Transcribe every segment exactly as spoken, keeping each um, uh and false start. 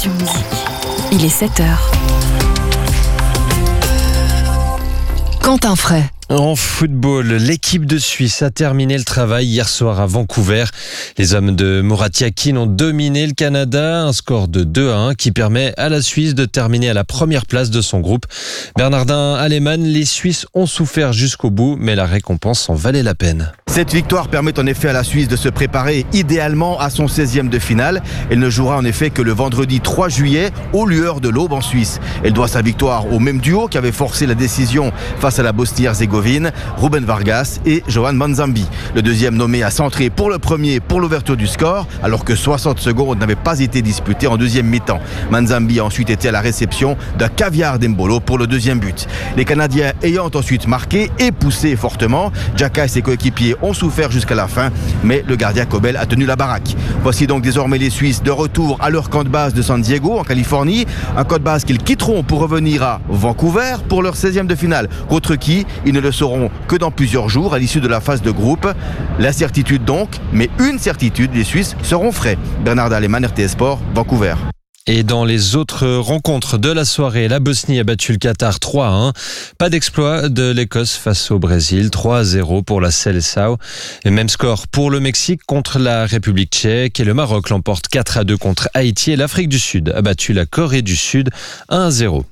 Génération Musique. Il est sept heures. Quentin Fray. En football, l'équipe de Suisse a terminé le travail hier soir à Vancouver. Les hommes de Murat Yakin ont dominé le Canada, un score de deux à un qui permet à la Suisse de terminer à la première place de son groupe. Bernardin Alemann, les Suisses ont souffert jusqu'au bout, mais la récompense en valait la peine. Cette victoire permet en effet à la Suisse de se préparer idéalement à son seizième de finale. Elle ne jouera en effet que le vendredi trois juillet aux lueurs de l'aube en Suisse. Elle doit sa victoire au même duo qui avait forcé la décision face à la Bosnie-Herzégovine, Ruben Vargas et Johan Manzambi. Le deuxième nommé a centré pour le premier pour l'ouverture du score, alors que soixante secondes n'avaient pas été disputées en deuxième mi-temps. Manzambi a ensuite été à la réception d'un caviar d'Embolo pour le deuxième but. Les Canadiens ayant ensuite marqué et poussé fortement, Xhaka et ses coéquipiers ont souffert jusqu'à la fin, mais le gardien Kobel a tenu la baraque. Voici donc désormais les Suisses de retour à leur camp de base de San Diego en Californie, un camp de base qu'ils quitteront pour revenir à Vancouver pour leur seizième de finale, contre qui ils ne le sauront que dans plusieurs jours à l'issue de la phase de groupe. L'incertitude donc, mais une certitude, les Suisses seront frais. Bernard Alemann, R T S Sport, Vancouver. Et dans les autres rencontres de la soirée, la Bosnie a battu le Qatar trois à un. Pas d'exploit de l'Écosse face au Brésil, trois à zéro pour la Seleção. Et même score pour le Mexique contre la République tchèque. Et le Maroc l'emporte quatre à deux contre Haïti. Et l'Afrique du Sud a battu la Corée du Sud un à zéro.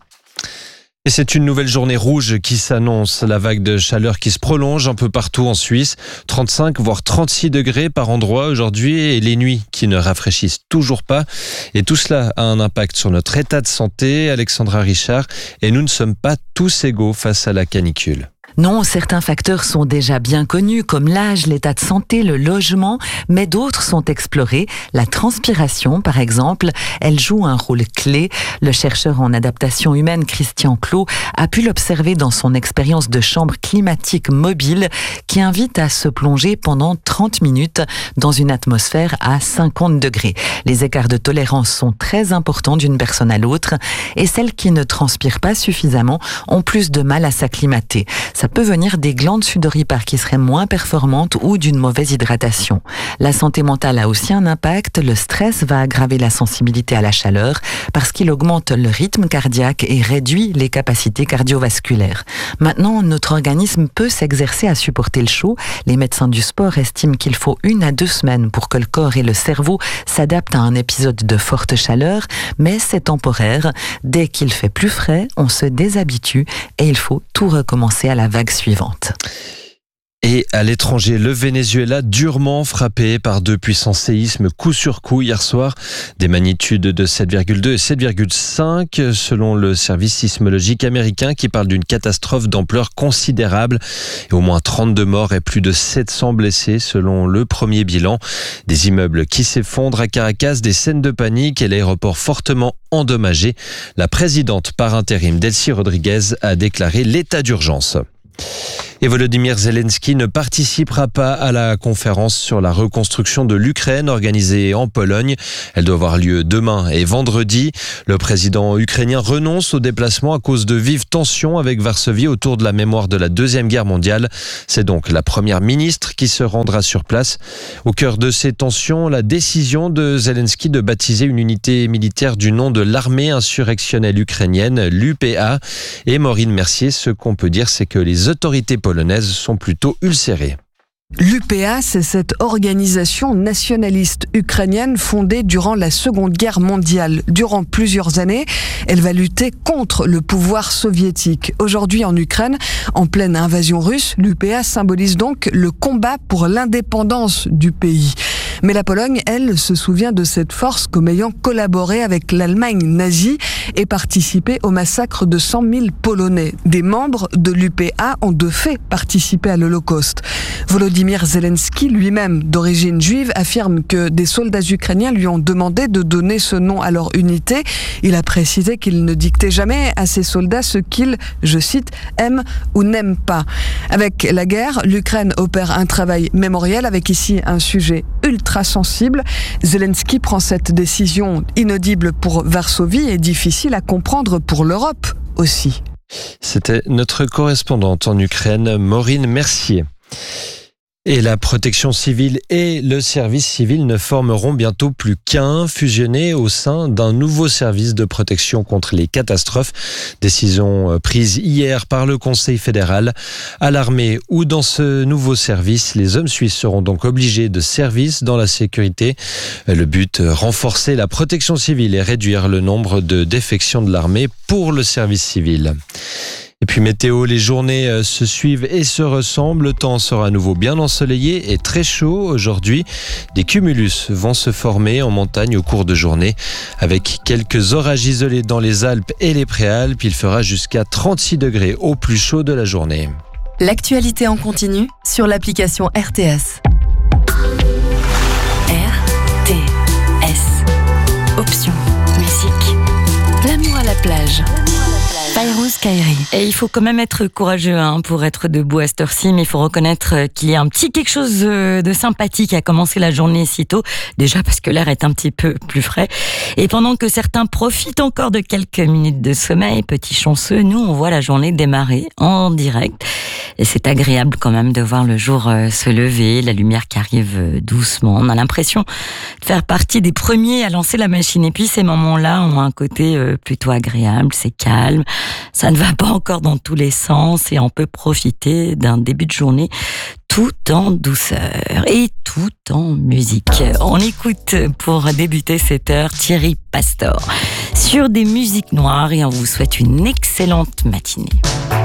Et c'est une nouvelle journée rouge qui s'annonce. La vague de chaleur qui se prolonge un peu partout en Suisse. trente-cinq voire trente-six degrés par endroit aujourd'hui et les nuits qui ne rafraîchissent toujours pas. Et tout cela a un impact sur notre état de santé. Alexandra Richard, et nous ne sommes pas tous égaux face à la canicule. Non, certains facteurs sont déjà bien connus, comme l'âge, l'état de santé, le logement, mais d'autres sont explorés. La transpiration, par exemple, elle joue un rôle clé. Le chercheur en adaptation humaine Christian Clot a pu l'observer dans son expérience de chambre climatique mobile qui invite à se plonger pendant trente minutes dans une atmosphère à cinquante degrés. Les écarts de tolérance sont très importants d'une personne à l'autre et celles qui ne transpirent pas suffisamment ont plus de mal à s'acclimater. Ça peut venir des glandes sudoripare qui seraient moins performantes ou d'une mauvaise hydratation. La santé mentale a aussi un impact. Le stress va aggraver la sensibilité à la chaleur parce qu'il augmente le rythme cardiaque et réduit les capacités cardiovasculaires. Maintenant, notre organisme peut s'exercer à supporter le chaud. Les médecins du sport estiment qu'il faut une à deux semaines pour que le corps et le cerveau s'adaptent à un épisode de forte chaleur, mais c'est temporaire. Dès qu'il fait plus frais, on se déshabitue et il faut tout recommencer à la vague suivante. Et à l'étranger, le Venezuela durement frappé par deux puissants séismes coup sur coup hier soir. Des magnitudes de sept virgule deux et sept virgule cinq selon le service sismologique américain qui parle d'une catastrophe d'ampleur considérable. Et au moins trente-deux morts et plus de sept cents blessés selon le premier bilan. Des immeubles qui s'effondrent à Caracas, des scènes de panique et l'aéroport fortement endommagé. La présidente par intérim Delcy Rodriguez a déclaré l'état d'urgence. Et Volodymyr Zelensky ne participera pas à la conférence sur la reconstruction de l'Ukraine organisée en Pologne. Elle doit avoir lieu demain et vendredi. Le président ukrainien renonce au déplacement à cause de vives tensions avec Varsovie autour de la mémoire de la Deuxième Guerre mondiale. C'est donc la première ministre qui se rendra sur place. Au cœur de ces tensions, la décision de Zelensky de baptiser une unité militaire du nom de l'armée insurrectionnelle ukrainienne, l'U P A. Et Maureen Mercier, ce qu'on peut dire, c'est que les autorités polonaises sont plutôt ulcérées. L'U P A, c'est cette organisation nationaliste ukrainienne fondée durant la Seconde Guerre mondiale. Durant plusieurs années, elle va lutter contre le pouvoir soviétique. Aujourd'hui en Ukraine, en pleine invasion russe, l'U P A symbolise donc le combat pour l'indépendance du pays. Mais la Pologne, elle, se souvient de cette force comme ayant collaboré avec l'Allemagne nazie et participé au massacre de cent mille Polonais. Des membres de l'U P A ont de fait participé à l'Holocauste. Volodymyr Zelensky, lui-même d'origine juive, affirme que des soldats ukrainiens lui ont demandé de donner ce nom à leur unité. Il a précisé qu'il ne dictait jamais à ses soldats ce qu'ils, je cite, aiment ou n'aiment pas. Avec la guerre, l'Ukraine opère un travail mémoriel avec ici un sujet ultra sensible. Zelensky prend cette décision inaudible pour Varsovie et difficile à comprendre pour l'Europe aussi. C'était notre correspondante en Ukraine, Maureen Mercier. Et la protection civile et le service civil ne formeront bientôt plus qu'un, fusionnés au sein d'un nouveau service de protection contre les catastrophes. Décision prise hier par le Conseil fédéral. À l'armée ou dans ce nouveau service, les hommes suisses seront donc obligés de service dans la sécurité. Le but, renforcer la protection civile et réduire le nombre de défections de l'armée pour le service civil. Et puis météo, les journées se suivent et se ressemblent. Le temps sera à nouveau bien ensoleillé et très chaud aujourd'hui. Des cumulus vont se former en montagne au cours de journée avec quelques orages isolés dans les Alpes et les Préalpes. Il fera jusqu'à trente-six degrés au plus chaud de la journée. L'actualité en continu sur l'application R T S. R T S. Option musique. L'amour à la plage. Fayrouz Kairi. Et il faut quand même être courageux hein, pour être debout à cette heure-ci, mais il faut reconnaître qu'il y a un petit quelque chose de sympathique à commencer la journée si tôt, déjà parce que l'air est un petit peu plus frais. Et pendant que certains profitent encore de quelques minutes de sommeil, petits chanceux, nous on voit la journée démarrer en direct. Et c'est agréable quand même de voir le jour se lever, la lumière qui arrive doucement. On a l'impression de faire partie des premiers à lancer la machine. Et puis ces moments-là ont un côté plutôt agréable, c'est calme. Ça ne va pas encore dans tous les sens et on peut profiter d'un début de journée tout en douceur et tout en musique. On écoute pour débuter cette heure Thierry Pastor sur des musiques noires et on vous souhaite une excellente matinée.